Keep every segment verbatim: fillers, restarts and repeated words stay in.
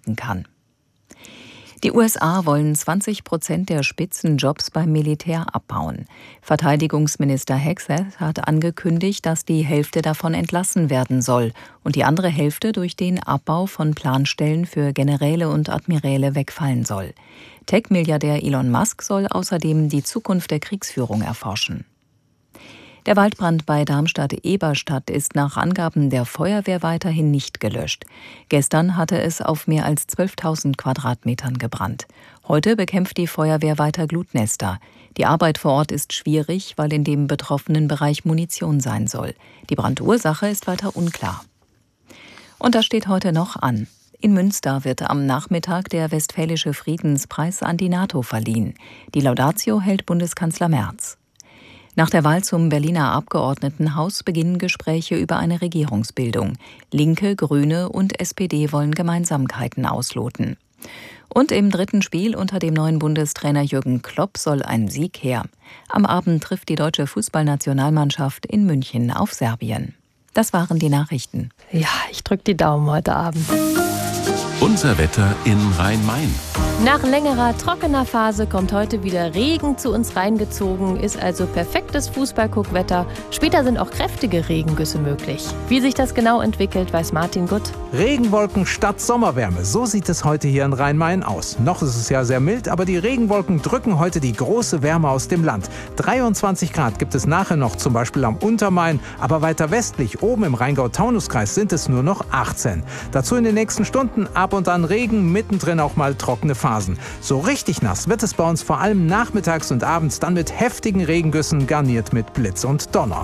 lenken kann. Die U S A wollen zwanzig Prozent der Spitzenjobs beim Militär abbauen. Verteidigungsminister Hegseth hat angekündigt, dass die Hälfte davon entlassen werden soll und die andere Hälfte durch den Abbau von Planstellen für Generäle und Admiräle wegfallen soll. Tech-Milliardär Elon Musk soll außerdem die Zukunft der Kriegsführung erforschen. Der Waldbrand bei Darmstadt-Eberstadt ist nach Angaben der Feuerwehr weiterhin nicht gelöscht. Gestern hatte es auf mehr als zwölftausend Quadratmetern gebrannt. Heute bekämpft die Feuerwehr weiter Glutnester. Die Arbeit vor Ort ist schwierig, weil in dem betroffenen Bereich Munition sein soll. Die Brandursache ist weiter unklar. Und das steht heute noch an. In Münster wird am Nachmittag der Westfälische Friedenspreis an die NATO verliehen. Die Laudatio hält Bundeskanzler Merz. Nach der Wahl zum Berliner Abgeordnetenhaus beginnen Gespräche über eine Regierungsbildung. Linke, Grüne und S P D wollen Gemeinsamkeiten ausloten. Und im dritten Spiel unter dem neuen Bundestrainer Jürgen Klopp soll ein Sieg her. Am Abend trifft die deutsche Fußballnationalmannschaft in München auf Serbien. Das waren die Nachrichten. Ja, ich drücke die Daumen heute Abend. Unser Wetter in Rhein-Main. Nach längerer trockener Phase kommt heute wieder Regen zu uns reingezogen, ist also perfektes Fußballguckwetter. Später sind auch kräftige Regengüsse möglich. Wie sich das genau entwickelt, weiß Martin Gutt. Regenwolken statt Sommerwärme, so sieht es heute hier in Rhein-Main aus. Noch ist es ja sehr mild, aber die Regenwolken drücken heute die große Wärme aus dem Land. dreiundzwanzig Grad gibt es nachher noch, zum Beispiel am Untermain, aber weiter westlich, oben im Rheingau-Taunus-Kreis, sind es nur noch achtzehn. Dazu in den nächsten Stunden ab und an Regen, mittendrin auch mal trockene Phasen. So richtig nass wird es bei uns vor allem nachmittags und abends, dann mit heftigen Regengüssen, garniert mit Blitz und Donner.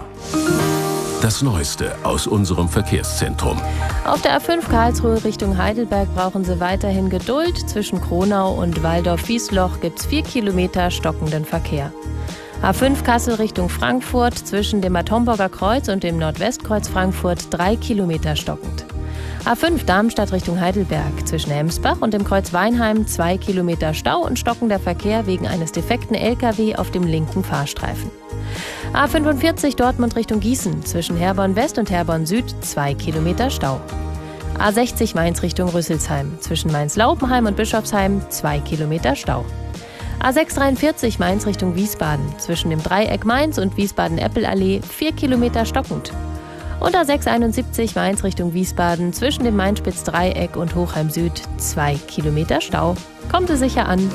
Das Neueste aus unserem Verkehrszentrum. Auf der A fünf Karlsruhe Richtung Heidelberg brauchen Sie weiterhin Geduld. Zwischen Kronau und Waldorf-Wiesloch gibt es vier Kilometer stockenden Verkehr. A fünf Kassel Richtung Frankfurt, zwischen dem Bad Homburger Kreuz und dem Nordwestkreuz Frankfurt drei Kilometer stockend. A fünf Darmstadt Richtung Heidelberg, zwischen Hemsbach und dem Kreuz Weinheim zwei Kilometer Stau und stockender Verkehr wegen eines defekten L K W auf dem linken Fahrstreifen. A fünfundvierzig Dortmund Richtung Gießen, zwischen Herborn West und Herborn Süd zwei Kilometer Stau. A sechzig Mainz Richtung Rüsselsheim, zwischen Mainz-Laupenheim und Bischofsheim zwei Kilometer Stau. A sechshundertdreiundvierzig Mainz Richtung Wiesbaden, zwischen dem Dreieck Mainz und Wiesbaden-Eppelallee vier Kilometer stockend. Und A sechshunderteinundsiebzig Mainz Richtung Wiesbaden, zwischen dem Main-Spitz-Dreieck und Hochheim Süd zwei Kilometer Stau. Kommen Sie sicher an.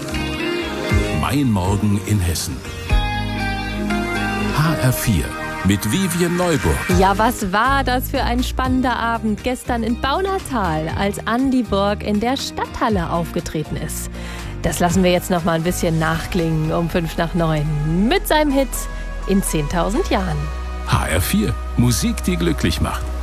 Mein Morgen in Hessen. H R vier mit Vivien Neuburg. Ja, was war das für ein spannender Abend gestern in Baunatal, als Andi Borg in der Stadthalle aufgetreten ist. Das lassen wir jetzt noch mal ein bisschen nachklingen um fünf nach neun mit seinem Hit in zehntausend Jahren. H R vier, Musik, die glücklich macht.